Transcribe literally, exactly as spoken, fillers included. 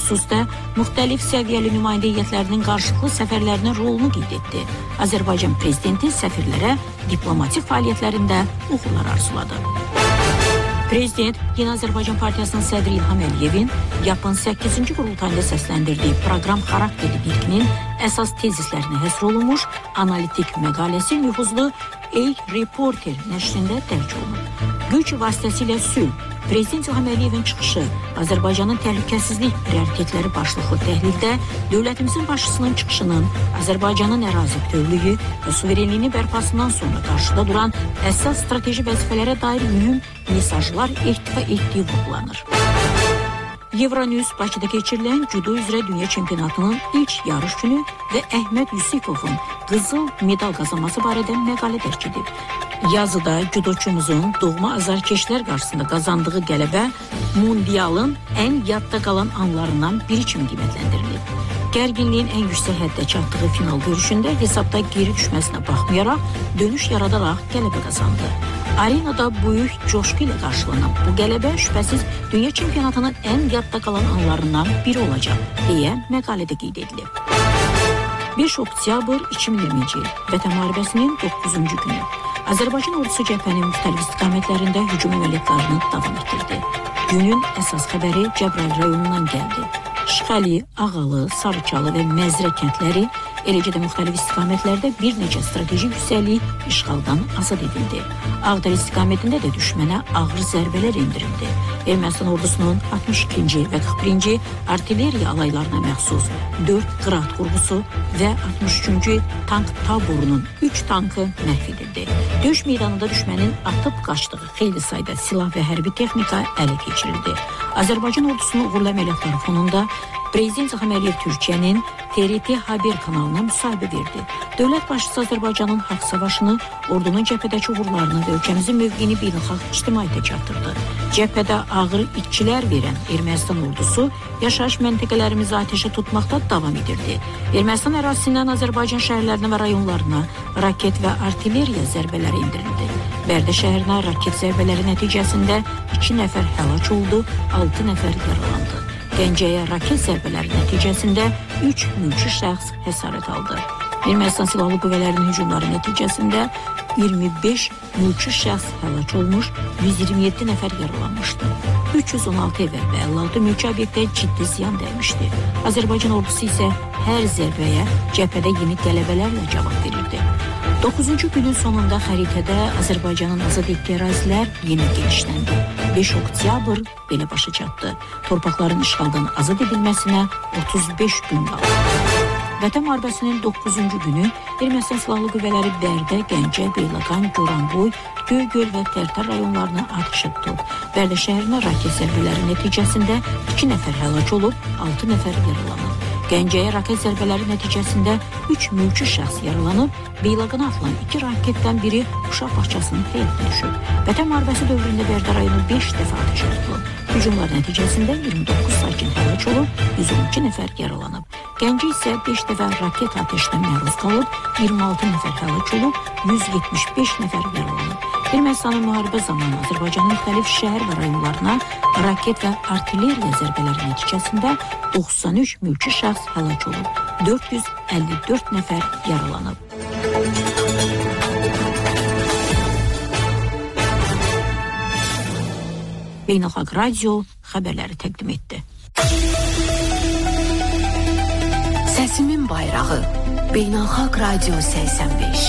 xüsusda müxtəlif səviyyəli nümayəndə heyətlərinin qarşılıqlı səfərlərinin rolunu qeyd etdi. Azərbaycan prezidenti səfirlərə diplomatik fəaliyyətlərində uğurlar arzuladı. Prezident Yeni Azərbaycan Partiyasının sədri İlham Əliyevin yapın səkkizinci qurultayında səsləndirdiyi proqram xarakterli birginin əsas tezislərinə həsr olunmuş analitik məqaləsi nüfuzlu A-Reporter nəşrində dərc olunub. Güc vasitəsilə sülh, Prezident İlham Əliyevin çıxışı, Azərbaycanın təhlükəsizlik prioritetləri başlıqlı təhlildə dövlətimizin başçısının çıxışının Azərbaycanın ərazi bütövlüyü və suverenliyini bərpasından sonra qarşıda duran əsas strateji vəzifələrə dair mühüm mesajlar ehtiva etdiyi vurgulanır. Euronews Bakıda keçirilən judo üzrə dünya çempionatının ilk yarış günü və Əhməd Yusifovun qızıl medal qazanması barədə məqalə dərc edib. Yazıda judoçumuzun doğma azarkeşlər qarşısında qazandığı qələbə mundialın ən yadda qalan anlarından biri kimi qiymətləndirilib. Gərginliyin ən yüksək həddə çatdığı final görüşündə hesabda geri düşməsinə baxmayaraq dönüş yaradaraq qələbə qazandı. Arenada böyük coşku ilə qarşılanan bu qələbə şübhəsiz dünya çempionatının ən yadda qalan anlarından biri olacaq, deyə məqalədə qeyd edilib. beş oktyabr iki min iyirminci il Vətən müharibəsinin doqquzuncu günü. Azərbaycan ordusu cəbhənin müxtəlif istiqamətlərində hücum əməliyyatlarını davam etdirdi. Günün əsas xəbəri Cəbrayıl rayonundan gəldi. Şıxəli, Ağalı, Sarıçalı və Məzrə kəndləri, eləcə də müxtəlif istiqamətlərdə bir neçə strateji yüksəklik işğaldan azad edildi. Ağdərə istiqamətində də düşmənə ağır zərbələr endirildi. Ermənistan ordusunun altmış ikinci və qırx birinci artilleriya alaylarına məxsus dörd qırat qurğusu və altmış üçüncü tank taborunun üç tankı məhv edildi. Döyüş meydanında düşmənin atıb qaçdığı xeyli sayda silah və hərbi texnika ələ keçirildi. Azərbaycan ordusunun uğurlu əməliyyatları fonunda Prezident İlham Əliyev Türkiyənin T R T Haber kanalına müsahibə verdi. Dövlət başçısı Azərbaycanın haqq savaşını, ordunun cəbhədəki uğurlarını və ölkəmizin mövqeyini beynəlxalq ictimaiyyətə çatdırdı. Cəbhədə ağır itkilər verən Ermənistan ordusu yaşayış məntəqələrimizi atəşə tutmaqda davam edirdi. Ermənistan ərazisindən Azərbaycan şəhərlərinə və rayonlarına raket və artilleriya zərbələri endirildi. Bərdə şəhərinə raket zərbələri nəticəsində iki nəfər həlak oldu, altı nəfər yaralandı. Gəncəyə raket zərbələri nəticəsində üç mülki şəxs xəsarət aldı. Ermənistan silahlı qüvvələrinin hücumları nəticəsində iyirmi beş mülki şəxs həlak olmuş, yüz iyirmi yeddi nəfər yaralanmışdı. üç yüz on altı evə və əlli altı mülki obyektə ciddi ziyan dəymişdi. Azərbaycan ordusu isə hər zərbəyə cəbhədə yeni qələbələrlə cavab verirdi. doqquzuncu günün sonunda xəritədə Azərbaycanın azad etdiyi ərazilər yeni genişləndi. beş oktyabr belə başa çatdı. Torpaqların işğaldan azad edilməsinə otuz beş gün qaldı. Vətən müharibəsinin doqquzuncu günü Ermənistan silahlı qüvvələri Bərdə, Gəncə, Beyləqan, Goranboy, Göygöl və Tərtər rayonlarına atəş tutdu. Bərdə şəhərinə raket zərbələri nəticəsində iki nəfər həlak olub, altı nəfər yaralanıb. Gəncəyə raket zərbələri nəticəsində üç mülki şəxs yaralanıb, Beyləqana atılan iki raketdən biri uşaq bağçasının həyətdə düşüb. Vətən müharibəsi dövründə Bərdə rayonu beş dəfə atəşə tutulub. Hücumlar nəticəsində iyirmi doqquz sakin həlak olub, yüz on iki nəfər yaralanıb. Gəncə isə beş dəfə raket atəşinə məruz qalıb, iyirmi altı nəfər həlak olub, yüz yetmiş beş nəfər yaralanıb. Ermənistanın müharibə zamanı Azərbaycanın müxtəlif şəhər və rayonlarına raket və artilleriya zərbələri nəticəsində doxsan üç mülki şəxs həlak olub, dörd yüz əlli dörd nəfər yaralanıb. Beynəlxalq Radio xəbərləri təqdim etdi. Səsimin bayrağı Beynəlxalq Radio səksən beş.